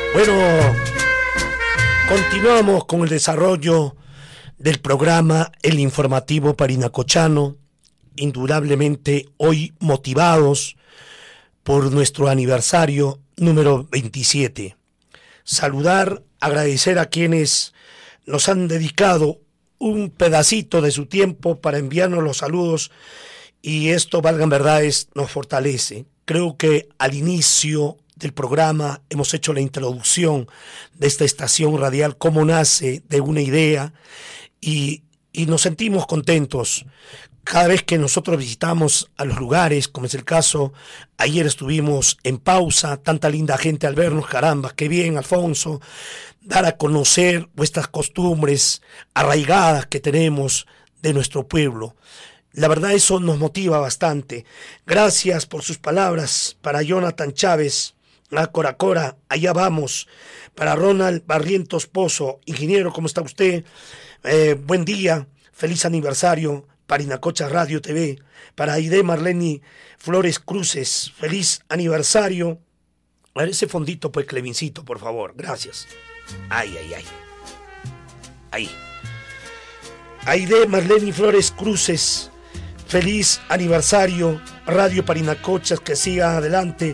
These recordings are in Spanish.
Bueno, continuamos con el desarrollo del programa El Informativo Parinacochano, indudablemente hoy motivados por nuestro aniversario número 27. Saludar, agradecer a quienes nos han dedicado un pedacito de su tiempo para enviarnos los saludos, y esto, valgan verdades, nos fortalece. Creo que al inicio del programa hemos hecho la introducción de esta estación radial, cómo nace de una idea, y nos sentimos contentos cada vez que nosotros visitamos a los lugares, como es el caso, ayer estuvimos en Pausa, tanta linda gente al vernos, caramba, qué bien, Alfonso, dar a conocer vuestras costumbres arraigadas que tenemos de nuestro pueblo. La verdad, eso nos motiva bastante. Gracias por sus palabras para Jonathan Chávez, a Coracora, allá vamos, para Ronald Barrientos Pozo, ingeniero, ¿cómo está usted? Buen día, feliz aniversario, Parinacochas Radio TV, para Aide Marleni Flores Cruces, feliz aniversario. A ver ese fondito, pues, Clevincito, por favor, gracias. Ay. Ahí. Aide Marleni Flores Cruces, feliz aniversario, Radio Parinacochas, que siga adelante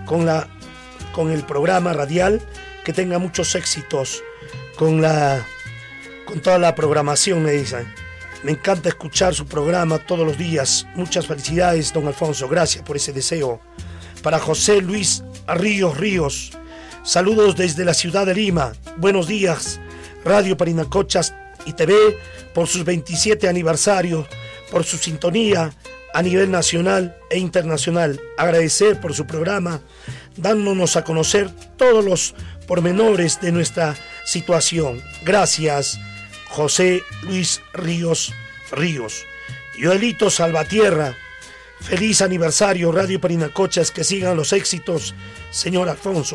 con el programa radial, que tenga muchos éxitos con toda la programación, me dicen. Me encanta escuchar su programa todos los días. Muchas felicidades, don Alfonso. Gracias por ese deseo. Para José Luis Ríos. Saludos desde la ciudad de Lima. Buenos días, Radio Parinacochas y TV, por sus 27 aniversarios, por su sintonía a nivel nacional e internacional. Agradecer por su programa, dándonos a conocer todos los pormenores de nuestra situación. Gracias, José Luis Ríos. Joelito Salvatierra, feliz aniversario, Radio Parinacochas, que sigan los éxitos, señor Alfonso.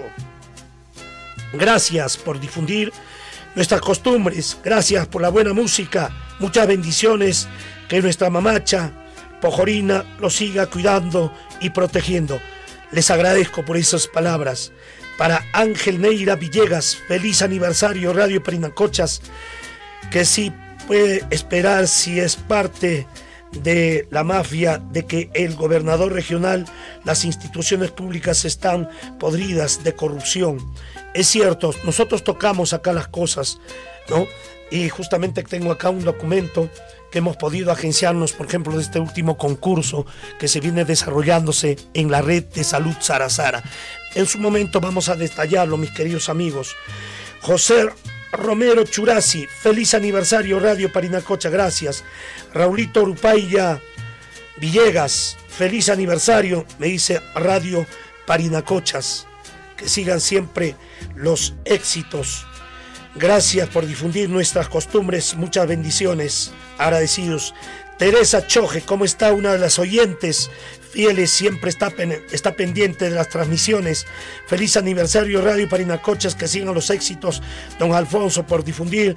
Gracias por difundir nuestras costumbres, gracias por la buena música, muchas bendiciones, que nuestra mamacha Pojorina lo siga cuidando y protegiendo. Les agradezco por esas palabras. Para Ángel Neira Villegas, feliz aniversario, Radio Parinacochas, que sí puede esperar, si es parte de la mafia, de que el gobernador regional, las instituciones públicas están podridas de corrupción. Es cierto, nosotros tocamos acá las cosas, ¿no? Y justamente tengo acá un documento que hemos podido agenciarnos, por ejemplo, de este último concurso que se viene desarrollándose en la red de salud Sarasara. En su momento vamos a detallarlo, mis queridos amigos. José Romero Churasi, feliz aniversario, Radio Parinacocha, gracias. Raulito Urupaya Villegas, feliz aniversario, me dice Radio Parinacochas, que sigan siempre los éxitos. Gracias por difundir nuestras costumbres, muchas bendiciones, agradecidos. Teresa Choje, ¿cómo está? Una de las oyentes fieles, siempre está pendiente de las transmisiones. Feliz aniversario, Radio Parinacochas, que sigan los éxitos. Don Alfonso, por difundir